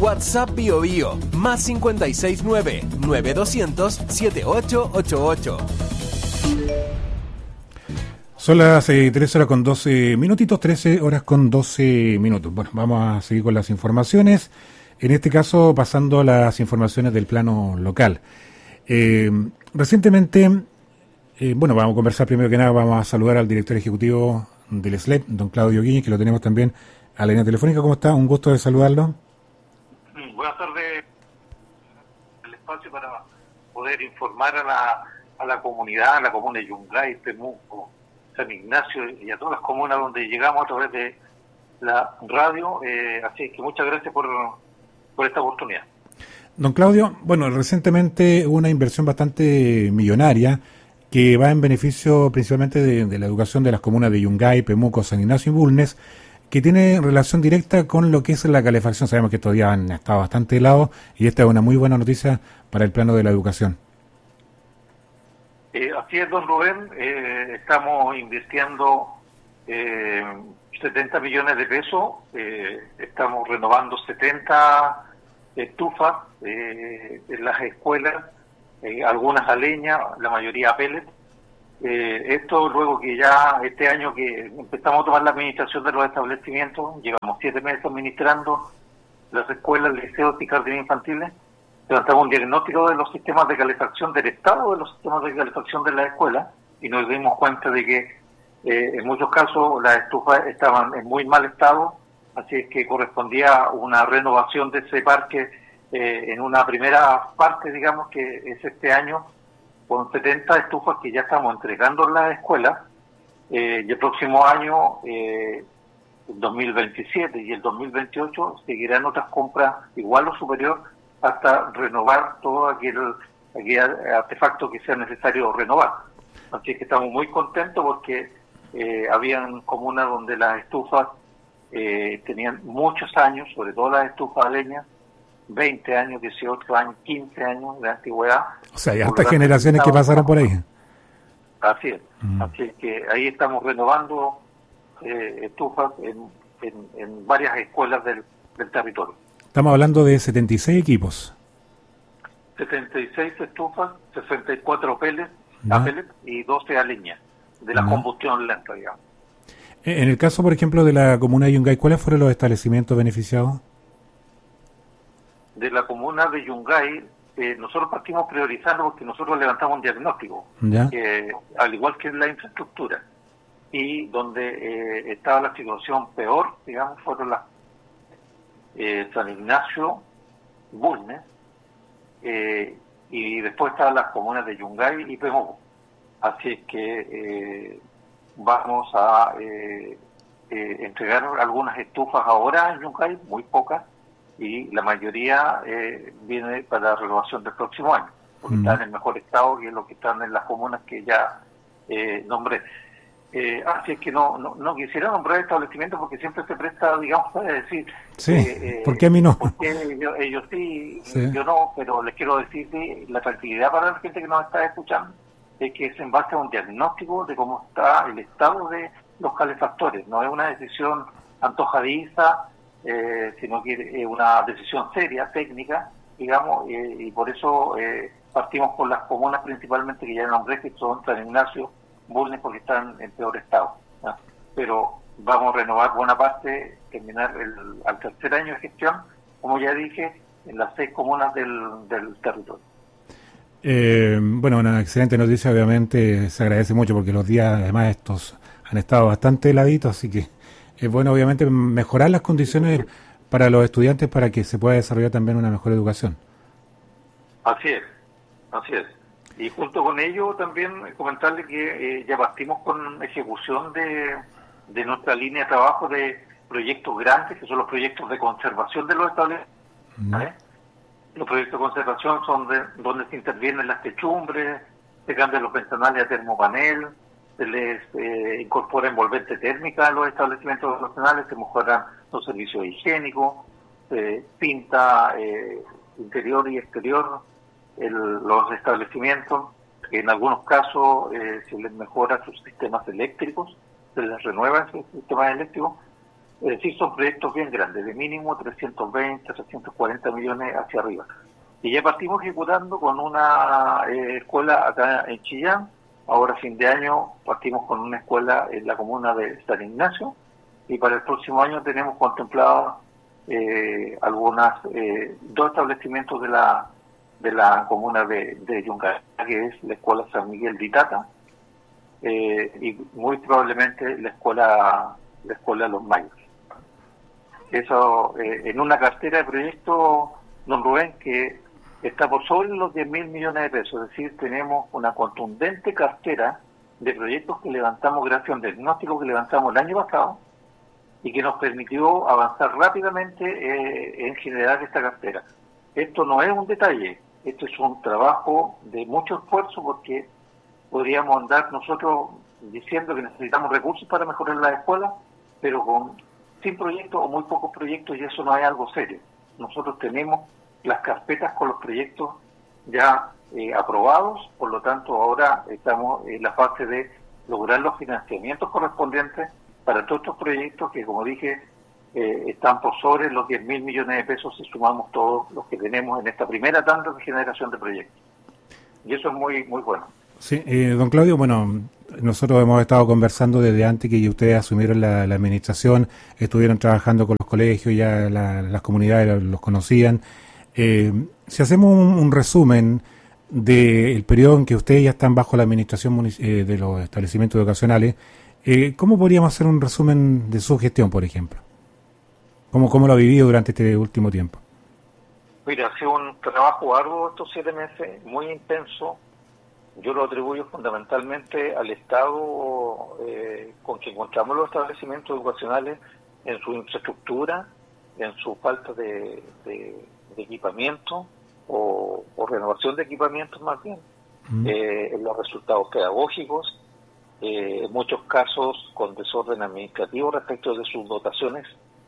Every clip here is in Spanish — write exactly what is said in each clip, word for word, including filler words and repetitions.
WhatsApp Bio Bio, más cinco seis nueve, nueve dos cero cero, siete ocho ocho ocho. Son las eh, trece horas con doce minutitos, trece horas con doce minutos. Bueno, vamos a seguir con las informaciones. En este caso, pasando a las informaciones del plano local. Eh, recientemente, eh, bueno, vamos a conversar primero que nada, vamos a saludar al director ejecutivo del S L E P, don Claudio Guiñez, que lo tenemos también a la línea telefónica. ¿Cómo está? Un gusto de saludarlo. Buenas tardes. El espacio para poder informar a la, a la comunidad, a la comuna de Yungay, Temuco, San Ignacio y a todas las comunas donde llegamos a través de la radio. Eh, así que muchas gracias por, por esta oportunidad. Don Claudio, bueno, recientemente hubo una inversión bastante millonaria que va en beneficio principalmente de, de la educación de las comunas de Yungay, Pemuco, San Ignacio y Bulnes, que tiene relación directa con lo que es la calefacción. Sabemos que estos días han estado bastante helados y esta es una muy buena noticia para el plano de la educación. Eh, así es, don Rubén. Eh, estamos invirtiendo eh, setenta millones de pesos. Eh, estamos renovando setenta estufas eh, en las escuelas, eh, algunas a leña, la mayoría a pellet. Eh, esto luego que ya este año que empezamos a tomar la administración de los establecimientos, llevamos siete meses administrando las escuelas, liceos y jardines infantiles, levantamos un diagnóstico de los sistemas de calefacción, del estado de los sistemas de calefacción de la escuela, y nos dimos cuenta de que eh, en muchos casos las estufas estaban en muy mal estado, así es que correspondía una renovación de ese parque eh, en una primera parte, digamos, que es este año, con setenta estufas que ya estamos entregando en las escuelas, eh, y el próximo año, eh, el dos mil veintisiete y el dos mil veintiocho, seguirán otras compras igual o superior hasta renovar todo aquel, aquel artefacto que sea necesario renovar. Así que estamos muy contentos porque eh, habían comunas donde las estufas eh, tenían muchos años, sobre todo las estufas a leña, veinte años, dieciocho años, quince años de antigüedad. O sea, ya hasta generaciones que pasaron por ahí. Así es. Mm. Así es que ahí estamos renovando eh, estufas en, en, en varias escuelas del, del territorio. Estamos hablando de setenta y seis equipos. setenta y seis estufas, sesenta y cuatro pellets, a pellet y doce a leña, de la no. combustión lenta, digamos. En el caso, por ejemplo, de la comuna de Yungay, ¿cuáles fueron los establecimientos beneficiados? De la comuna de Yungay, eh, nosotros partimos priorizando porque nosotros levantamos un diagnóstico, eh, al igual que en la infraestructura, y donde eh, estaba la situación peor, digamos, fueron las eh, San Ignacio, Bulnes, eh, y después estaban las comunas de Yungay y Pemuco. Así es que eh, vamos a eh, eh, entregar algunas estufas ahora en Yungay, muy pocas, y la mayoría eh, viene para la renovación del próximo año, porque mm. están en mejor estado que lo que están en las comunas que ya eh, nombré. Eh, así es que no, no no quisiera nombrar establecimientos porque siempre se presta, digamos, para decir... Sí, eh, ¿por qué a mí no? Porque ellos, ellos sí, sí, yo no, pero les quiero decir que la tranquilidad para la gente que nos está escuchando es que es en base a un diagnóstico de cómo está el estado de los calefactores, no es una decisión antojadiza, Eh, sino que es una decisión seria, técnica, digamos, eh, y por eso eh, partimos por las comunas principalmente que ya nombré, que son San Ignacio, Bulnes, porque están en peor estado, ¿no? Pero vamos a renovar buena parte, terminar el, al tercer año de gestión, como ya dije, en las seis comunas del, del territorio. Eh, bueno, una excelente noticia, obviamente se agradece mucho porque los días además estos han estado bastante heladitos, así que es bueno obviamente mejorar las condiciones para los estudiantes para que se pueda desarrollar también una mejor educación. Así es, así es. Y junto con ello también comentarle que eh, ya partimos con ejecución de, de nuestra línea de trabajo de proyectos grandes, que son los proyectos de conservación de los establecimientos. ¿Mm? ¿eh? Los proyectos de conservación son de, donde se intervienen las techumbres, se cambian los ventanales a termopanel, se les eh, incorpora envolvente térmica a los establecimientos nacionales, se mejoran los servicios higiénicos, se pinta eh, interior y exterior el, los establecimientos, en algunos casos eh, se les mejora sus sistemas eléctricos, se les renuevan sus sistemas eléctricos, Es decir, son proyectos bien grandes, de mínimo trescientos veinte, trescientos cuarenta millones hacia arriba. Y ya partimos ejecutando con una eh, escuela acá en Chillán. Ahora, fin de año, partimos con una escuela en la comuna de San Ignacio. Y para el próximo año tenemos contempladas eh, algunas eh, dos establecimientos de la de la comuna de, de Yungay, que es la escuela San Miguel de Itata eh, y muy probablemente la escuela la escuela Los Mayos. Eso eh, en una cartera de proyectos, don Rubén, que está por sobre los diez mil millones de pesos, es decir, tenemos una contundente cartera de proyectos que levantamos gracias a un diagnóstico que levantamos el año pasado y que nos permitió avanzar rápidamente eh, en generar esta cartera. Esto no es un detalle, esto es un trabajo de mucho esfuerzo porque podríamos andar nosotros diciendo que necesitamos recursos para mejorar las escuelas, pero con sin proyectos o muy pocos proyectos, y eso no es algo serio. Nosotros tenemos las carpetas con los proyectos ya eh, aprobados, por lo tanto ahora estamos en la fase de lograr los financiamientos correspondientes para todos estos proyectos que, como dije, eh, están por sobre los diez mil millones de pesos si sumamos todos los que tenemos en esta primera tanda de generación de proyectos. Y eso es muy muy bueno. Sí, eh, don Claudio, bueno, nosotros hemos estado conversando desde antes que ustedes asumieron la, la administración, estuvieron trabajando con los colegios, ya la, las comunidades los conocían. Eh, si hacemos un, un resumen del periodo en que ustedes ya están bajo la administración eh, de los establecimientos educacionales, eh, ¿cómo podríamos hacer un resumen de su gestión, por ejemplo? ¿Cómo, cómo lo ha vivido durante este último tiempo? Mira, ha sido un trabajo arduo estos siete meses, muy intenso. Yo lo atribuyo fundamentalmente al estado eh, con que encontramos los establecimientos educacionales en su infraestructura, en su falta de, de, de equipamiento o, o renovación de equipamientos más bien, mm. eh, en los resultados pedagógicos, eh, en muchos casos con desorden administrativo respecto de sus dotaciones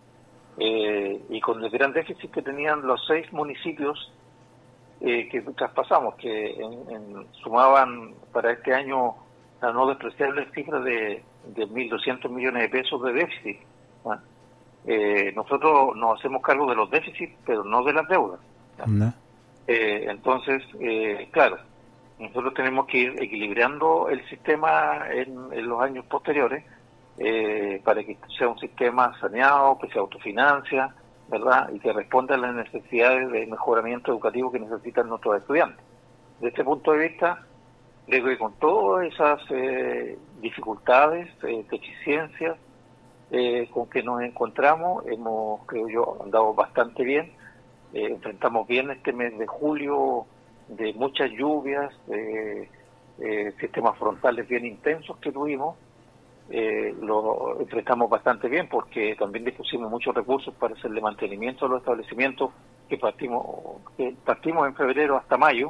eh, y con el gran déficit que tenían los seis municipios Eh, que traspasamos, que en, en, sumaban para este año la no despreciable cifra de, de mil doscientos millones de pesos de déficit. Bueno, eh, nosotros nos hacemos cargo de los déficits, pero no de las deudas. ¿no? Eh, entonces, eh, claro, nosotros tenemos que ir equilibrando el sistema en, en los años posteriores eh, para que sea un sistema saneado, que se autofinancia, ¿verdad? Y que responda a las necesidades de mejoramiento educativo que necesitan nuestros estudiantes. Desde este punto de vista, creo que con todas esas eh, dificultades, eh, deficiencias eh, con que nos encontramos, hemos, creo yo, andado bastante bien. Eh, enfrentamos bien este mes de julio de muchas lluvias, de eh, sistemas frontales bien intensos que tuvimos. Eh, lo enfrentamos bastante bien porque también dispusimos muchos recursos para hacerle mantenimiento a los establecimientos que partimos que partimos en febrero hasta mayo.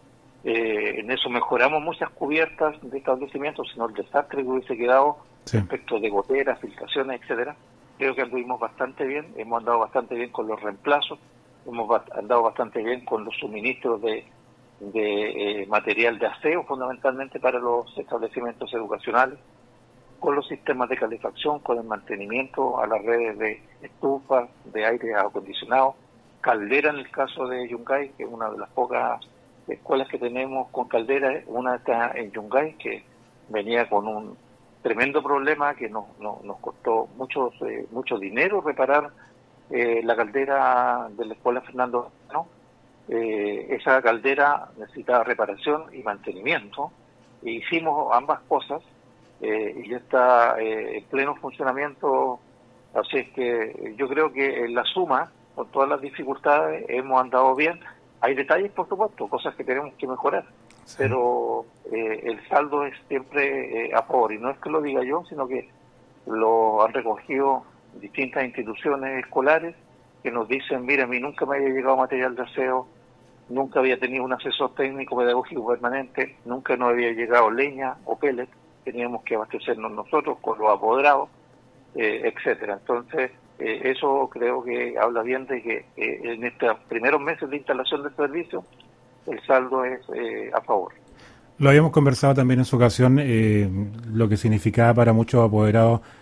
Eh, en eso mejoramos muchas cubiertas de establecimientos, sino el desastre que hubiese quedado sí. respecto de goteras, filtraciones, etcétera. Creo que anduvimos bastante bien, hemos andado bastante bien con los reemplazos, hemos andado bastante bien con los suministros de, de eh, material de aseo, fundamentalmente para los establecimientos educacionales, con los sistemas de calefacción, con el mantenimiento a las redes de estufas, de aire acondicionado, caldera en el caso de Yungay, que es una de las pocas escuelas que tenemos con caldera. Una está en Yungay, que venía con un tremendo problema que nos, nos, nos costó mucho, eh, mucho dinero reparar eh, la caldera de la escuela Fernando, ¿no? Eh, esa caldera necesitaba reparación y mantenimiento, e hicimos ambas cosas. Eh, y ya está eh, en pleno funcionamiento, así es que yo creo que en la suma, con todas las dificultades, hemos andado bien. Hay detalles, por supuesto, cosas que tenemos que mejorar, sí. pero eh, el saldo es siempre eh, a favor, y no es que lo diga yo, sino que lo han recogido distintas instituciones escolares que nos dicen, mira, a mí nunca me había llegado material de aseo, nunca había tenido un asesor técnico pedagógico permanente, nunca nos había llegado leña o pellet, teníamos que abastecernos nosotros con los apoderados, eh, etcétera. Entonces, eh, eso creo que habla bien de que eh, en estos primeros meses de instalación del servicio, el saldo es eh, a favor. Lo habíamos conversado también en su ocasión, eh, lo que significaba para muchos apoderados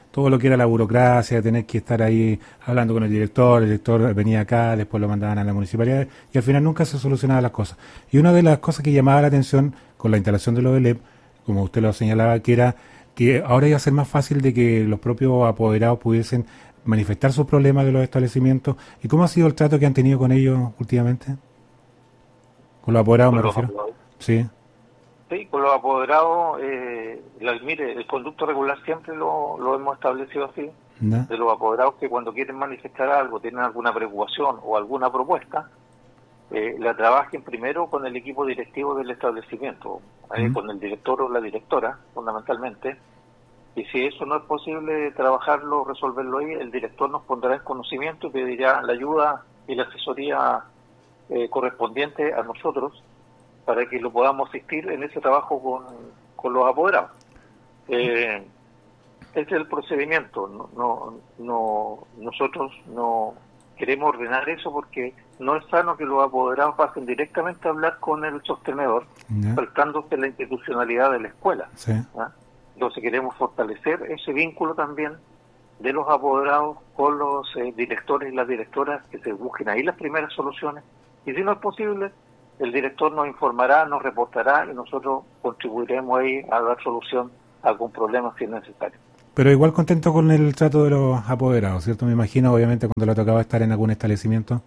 todo lo que era la burocracia, tener que estar ahí hablando con el director, el director venía acá, después lo mandaban a la municipalidad, y al final nunca se solucionaban las cosas. Y una de las cosas que llamaba la atención con la instalación de los E L E P, como usted lo señalaba, que era que ahora iba a ser más fácil de que los propios apoderados pudiesen manifestar sus problemas de los establecimientos. ¿Y cómo ha sido el trato que han tenido con ellos últimamente? ¿Con los apoderados me refiero? Sí. Sí, con los apoderados, eh, la, mire, el conducto regular siempre lo, lo hemos establecido así, ¿no? De los apoderados que cuando quieren manifestar algo, tienen alguna preocupación o alguna propuesta, eh, la trabajen primero con el equipo directivo del establecimiento, eh, ¿Mm? con el director o la directora, fundamentalmente, y si eso no es posible trabajarlo, resolverlo ahí, el director nos pondrá en conocimiento y pedirá la ayuda y la asesoría eh, correspondiente a nosotros, para que lo podamos asistir en ese trabajo con, con los apoderados. Eh, ese es el procedimiento. No, no, no, nosotros no queremos ordenar eso porque no es sano que los apoderados pasen directamente a hablar con el sostenedor, yeah. saltándose la institucionalidad de la escuela. Sí. ¿Ah? Entonces queremos fortalecer ese vínculo también de los apoderados con los eh, directores y las directoras, que se busquen ahí las primeras soluciones. Y si no es posible, el director nos informará, nos reportará y nosotros contribuiremos ahí a dar solución a algún problema si es necesario. Pero igual contento con el trato de los apoderados, ¿cierto? Me imagino, obviamente, cuando le tocaba estar en algún establecimiento.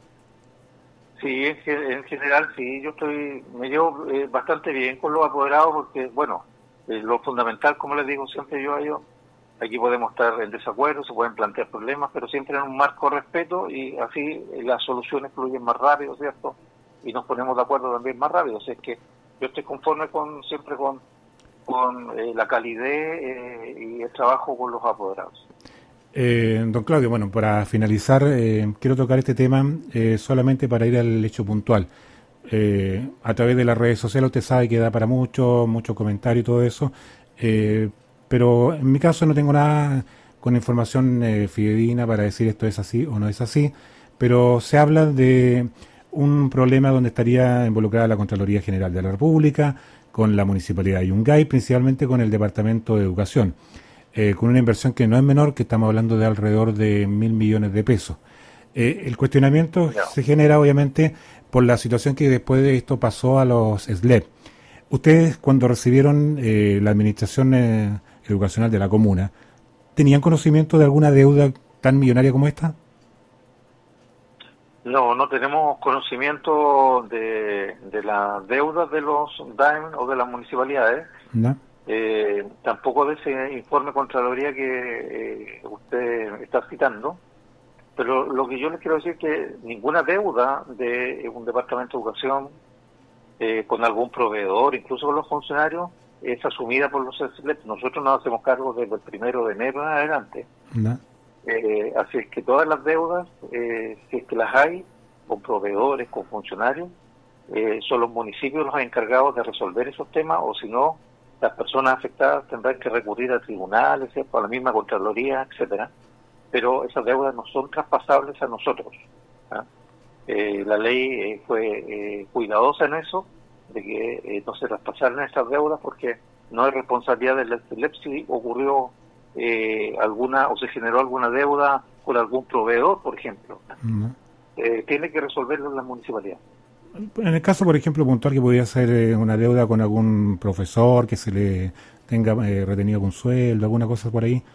Sí, en, en general sí, yo estoy, me llevo eh, bastante bien con los apoderados porque, bueno, eh, lo fundamental, como les digo siempre yo a ellos, aquí podemos estar en desacuerdo, se pueden plantear problemas, pero siempre en un marco de respeto y así eh, las soluciones fluyen más rápido, ¿cierto? Y nos ponemos de acuerdo también más rápido. O sea, es que yo estoy conforme con siempre con, con eh, la calidez eh, y el trabajo con los apoderados. Eh, don Claudio, bueno, para finalizar, eh, quiero tocar este tema eh, solamente para ir al hecho puntual. Eh, a través de las redes sociales usted sabe que da para mucho, mucho comentario y todo eso, eh, pero en mi caso no tengo nada con información eh, fidedigna para decir esto es así o no es así, pero se habla de un problema donde estaría involucrada la Contraloría General de la República, con la Municipalidad de Yungay, principalmente con el Departamento de Educación, eh, con una inversión que no es menor, que estamos hablando de alrededor de mil millones de pesos. Eh, el cuestionamiento no. se genera, obviamente, por la situación que después de esto pasó a los S L E P. Ustedes, cuando recibieron eh, la Administración eh, Educacional de la Comuna, ¿tenían conocimiento de alguna deuda tan millonaria como esta? No, no tenemos conocimiento de, de las deudas de los D A E M o de las municipalidades. No. Eh, tampoco de ese informe Contraloría que eh, usted está citando. Pero lo que yo les quiero decir es que ninguna deuda de un departamento de educación eh, con algún proveedor, incluso con los funcionarios, es asumida por los S L E P. Nosotros nos hacemos cargo desde el primero de enero en adelante. No. Eh, así es que todas las deudas, eh, si es que las hay, con proveedores, con funcionarios, eh, son los municipios los encargados de resolver esos temas, o si no, las personas afectadas tendrán que recurrir a tribunales, ¿cierto?, a la misma Contraloría, etcétera. Pero esas deudas no son traspasables a nosotros. ¿Ah? Eh, la ley eh, fue eh, cuidadosa en eso, de que eh, no se traspasaran esas deudas, porque no es responsabilidad del S L E P si ocurrió Eh, alguna o se generó alguna deuda con algún proveedor, por ejemplo. Uh-huh. Eh, tiene que resolverlo en la municipalidad. En el caso, por ejemplo, puntual, que podría ser eh, una deuda con algún profesor que se le tenga eh, retenido con sueldo, alguna cosa por ahí.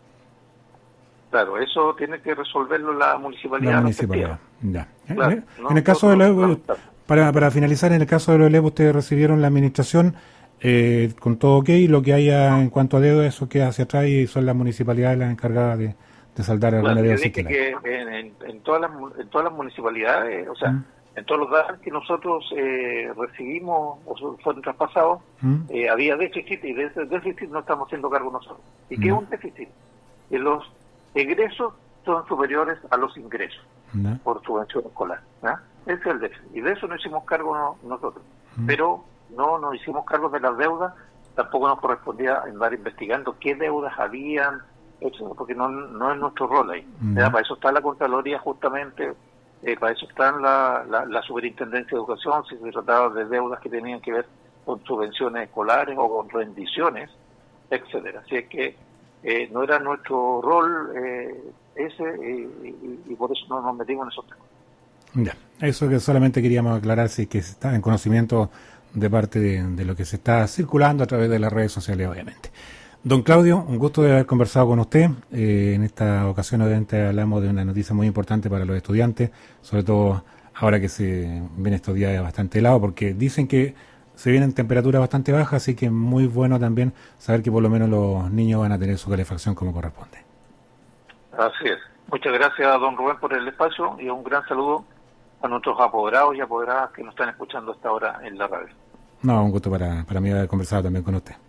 Claro, eso tiene que resolverlo la municipalidad. La municipalidad, ya. Claro, en, no, en el caso de la, no, para, para finalizar, en el caso de los E L E P, ustedes recibieron la administración Eh, con todo ok, lo que haya en cuanto a deuda, eso queda hacia atrás y son las municipalidades las encargadas de, de saldar alguna claro, deuda. Yo dije que en, en, en, todas las, en todas las municipalidades, o sea, ¿Mm? en todos los datos que nosotros eh, recibimos o fueron traspasados, ¿Mm? eh, había déficit, y de ese déficit no estamos haciendo cargo nosotros. ¿Y qué ¿No? es un déficit? Que los egresos son superiores a los ingresos ¿No? por subvención escolar. ¿no? Ese es el déficit. Y de eso no hicimos cargo no, nosotros. ¿Mm? Pero no nos hicimos cargo de las deudas, tampoco nos correspondía andar investigando qué deudas habían, eso, porque no, no es nuestro rol ahí. Mm. Para eso está la Contraloría justamente, eh, para eso está la, la, la Superintendencia de Educación, si se trataba de deudas que tenían que ver con subvenciones escolares o con rendiciones, etcétera. Así es que eh, no era nuestro rol eh, ese y, y, y por eso no nos metimos en esos temas. Ya, eso que solamente queríamos aclarar, si es que está en conocimiento de parte de, de lo que se está circulando a través de las redes sociales, obviamente. Don Claudio, un gusto de haber conversado con usted. Eh, en esta ocasión, obviamente, hablamos de una noticia muy importante para los estudiantes, sobre todo ahora que se viene estos días bastante helado, porque dicen que se vienen temperaturas bastante bajas, así que es muy bueno también saber que por lo menos los niños van a tener su calefacción como corresponde. Así es. Muchas gracias, don Rubén, por el espacio y un gran saludo a nuestros apoderados y apoderadas que nos están escuchando hasta ahora en la radio. No, un gusto para, para mí haber conversado también con usted.